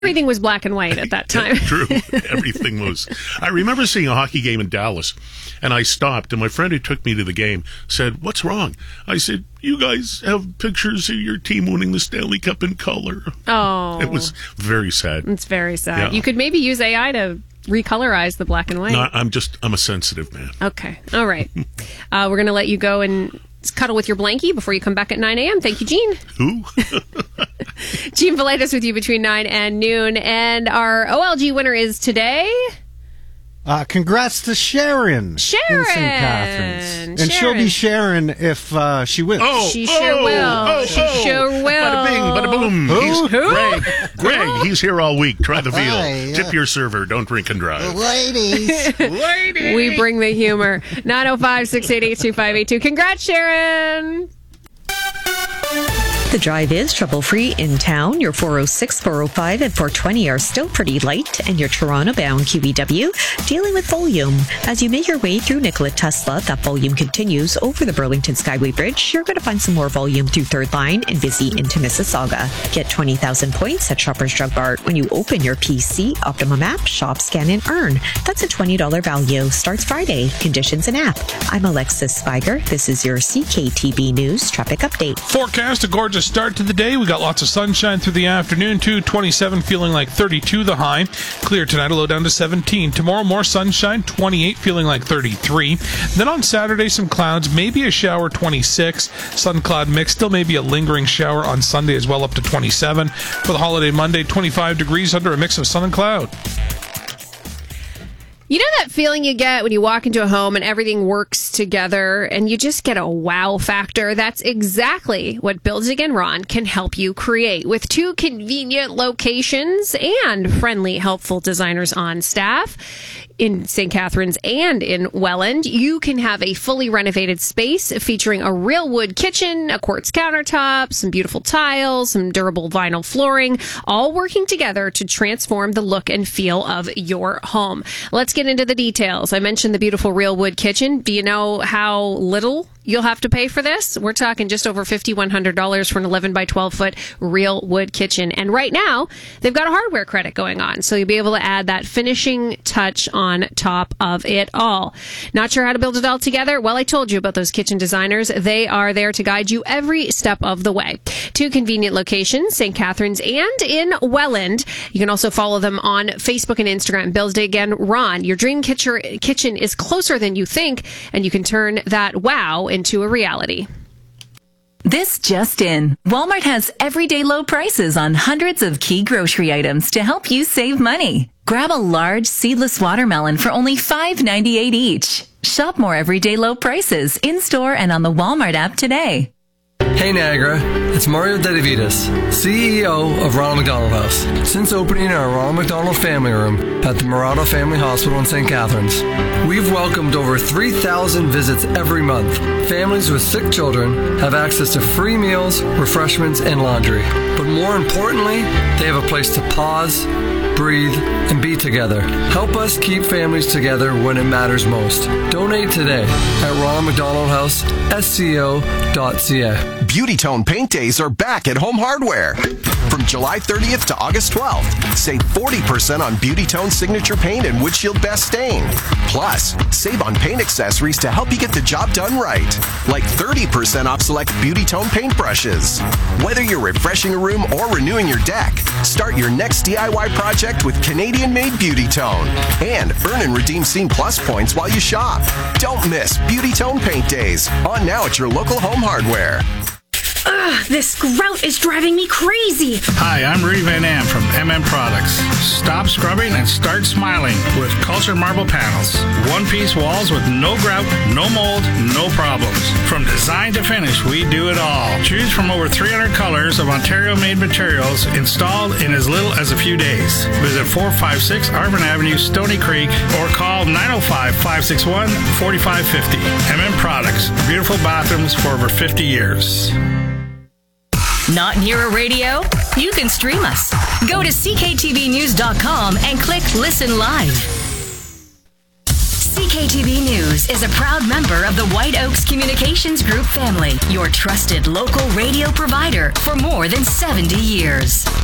Everything was black and white at that time. True. Everything was. I remember seeing a hockey game in Dallas, and I stopped, and my friend who took me to the game said, "What's wrong?" I said, "You guys have pictures of your team winning the Stanley Cup in color." Oh. It was very sad. It's very sad. Yeah. You could maybe use AI to recolorize the black and white. No, I'm a sensitive man. Okay. All right. We're going to let you go and cuddle with your blankie before you come back at 9 a.m. Thank you, Gene. Who? Gene Velitis with you between 9 and noon. And our OLG winner is today... Congrats to Sharon. Sharon. In St. Catharines. And she'll be Sharon if she wins. She sure will. She sure will. Bada bing, bada boom. Who? Greg, he's here all week. Try the veal. Hi, Tip your server. Don't drink and drive. Ladies. We bring the humor. 905-688-2582. Congrats, Sharon. The drive is trouble-free in town. Your 406, 405, and 420 are still pretty light, and your Toronto-bound QEW dealing with volume. As you make your way through Nikola Tesla, that volume continues over the Burlington Skyway Bridge. You're going to find some more volume through Third Line and busy into Mississauga. Get 20,000 points at Shoppers Drug Mart when you open your PC Optimum app, shop, scan, and earn. That's a $20 value. Starts Friday. Conditions and app. I'm Alexis Spiger. This is your CKTB News Traffic Update. Forecast, a gorgeous start to the day. We got lots of sunshine through the afternoon too. 27 feeling like 32 the high. Clear tonight, a low down to 17. Tomorrow more sunshine, 28 feeling like 33. Then on Saturday some clouds, maybe a shower, 26. Sun cloud mix, still maybe a lingering shower on Sunday as well, up to 27. For the holiday Monday, 25 degrees under a mix of sun and cloud. You know that feeling you get when you walk into a home and everything works together and you just get a wow factor? That's exactly what Building and Ron can help you create. With 2 convenient locations and friendly, helpful designers on staff in St. Catharines and in Welland, you can have a fully renovated space featuring a real wood kitchen, a quartz countertop, some beautiful tiles, some durable vinyl flooring, all working together to transform the look and feel of your home. Let's get into the details. I mentioned the beautiful real wood kitchen. Do you know how little you'll have to pay for this? We're talking just over $5,100 for an 11 by 12 foot real wood kitchen. And right now, they've got a hardware credit going on. So you'll be able to add that finishing touch on top of it all. Not sure how to build it all together? Well, I told you about those kitchen designers. They are there to guide you every step of the way. 2 convenient locations, St. Catharines and in Welland. You can also follow them on Facebook and Instagram. Building and Ron. Your dream kitchen is closer than you think, and you can turn that wow into a reality. This just in. Walmart has everyday low prices on hundreds of key grocery items to help you save money. Grab a large seedless watermelon for only $5.98 each. Shop more everyday low prices in-store and on the Walmart app today. Hey Niagara, it's Mario Dedivitas, CEO of Ronald McDonald House. Since opening our Ronald McDonald Family Room at the Murata Family Hospital in St. Catharines, we've welcomed over 3,000 visits every month. Families with sick children have access to free meals, refreshments, and laundry. But more importantly, they have a place to pause, breathe, and be together. Help us keep families together when it matters most. Donate today at Ronald McDonald House, SCO.ca. Beauty Tone Paint Days are back at Home Hardware. From July 30th to August 12th, save 40% on Beauty Tone Signature Paint and Windshield Best Stain. Plus, save on paint accessories to help you get the job done right. Like 30% off select Beauty Tone paint brushes. Whether you're refreshing a room or renewing your deck, start your next DIY project with Canadian-made Beauty Tone. And earn and redeem Scene Plus points while you shop. Don't miss Beauty Tone Paint Days. On now at your local Home Hardware. Ugh, this grout is driving me crazy. Hi, I'm Rudy Van Am from MM Products. Stop scrubbing and start smiling with Culture Marble Panels. One-piece walls with no grout, no mold, no problems. From design to finish, we do it all. Choose from over 300 colors of Ontario-made materials installed in as little as a few days. Visit 456 Arvin Avenue, Stony Creek, or call 905-561-4550. MM Products. Beautiful bathrooms for over 50 years. Not near a radio? You can stream us. Go to cktvnews.com and click Listen Live. CKTV News is a proud member of the White Oaks Communications Group family, your trusted local radio provider for more than 70 years.